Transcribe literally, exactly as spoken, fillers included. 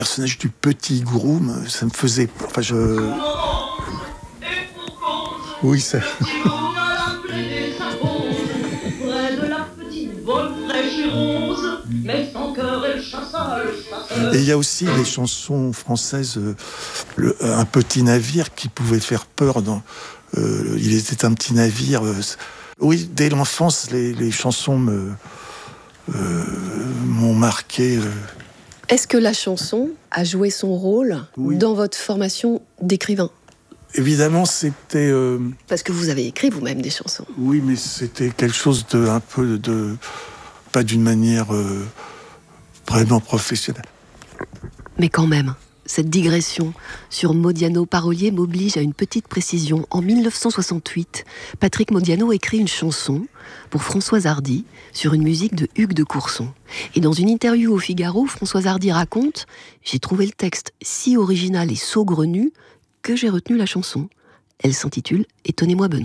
personnage du petit groom, ça me faisait... Enfin, je... Oui, ça... Et il y a aussi des chansons françaises, euh, le, un petit navire qui pouvait faire peur. Dans, euh, il était un petit navire. Euh, oui, dès l'enfance, les, les chansons me, euh, m'ont marqué. Euh. Est-ce que la chanson a joué son rôle oui. dans votre formation d'écrivain ? Évidemment, c'était... Euh... Parce que vous avez écrit vous-même des chansons. Oui, mais c'était quelque chose de un peu de... Pas d'une manière euh, vraiment professionnelle. Mais quand même, cette digression sur Modiano Parolier m'oblige à une petite précision. En dix-neuf cent soixante-huit, Patrick Modiano écrit une chanson pour Françoise Hardy sur une musique de Hugues de Courson. Et dans une interview au Figaro, Françoise Hardy raconte « J'ai trouvé le texte si original et saugrenu que j'ai retenu la chanson. Elle s'intitule « Étonnez-moi Benoît ».